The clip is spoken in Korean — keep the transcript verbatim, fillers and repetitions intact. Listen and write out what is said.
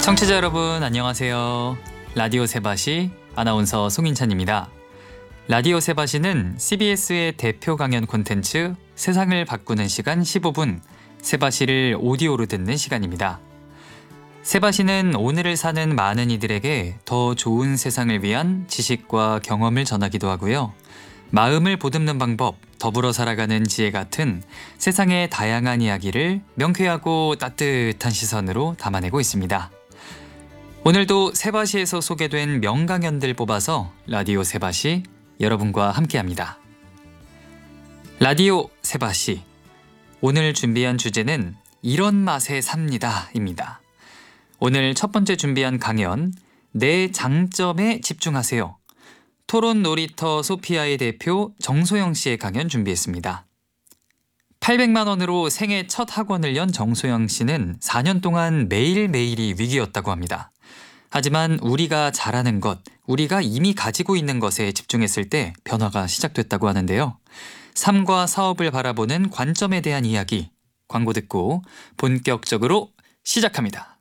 청취자 여러분 안녕하세요. 라디오 세바시 아나운서 송인찬입니다. 라디오 세바시는 씨비에스의 대표 강연 콘텐츠 세상을 바꾸는 시간 십오 분 세바시를 오디오로 듣는 시간입니다. 세바시는 오늘을 사는 많은 이들에게 더 좋은 세상을 위한 지식과 경험을 전하기도 하고요. 마음을 보듬는 방법, 더불어 살아가는 지혜 같은 세상의 다양한 이야기를 명쾌하고 따뜻한 시선으로 담아내고 있습니다. 오늘도 세바시에서 소개된 명강연들 뽑아서 라디오 세바시 여러분과 함께합니다. 라디오 세바시 오늘 준비한 주제는 이런 맛에 삽니다 입니다. 오늘 첫 번째 준비한 강연 내 장점에 집중하세요. 토론 놀이터 소피아의 대표 정소영 씨의 강연 준비했습니다. 팔백만 원으로 생애 첫 학원을 연 정소영 씨는 사 년 동안 매일매일이 위기였다고 합니다. 하지만 우리가 잘하는 것, 우리가 이미 가지고 있는 것에 집중했을 때 변화가 시작됐다고 하는데요. 삶과 사업을 바라보는 관점에 대한 이야기, 광고 듣고 본격적으로 시작합니다.